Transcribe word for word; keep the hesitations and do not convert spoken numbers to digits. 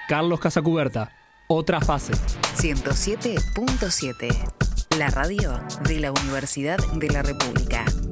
Carlos Casacuberta, Otra Fase. ciento siete punto siete, la radio de la Universidad de la República.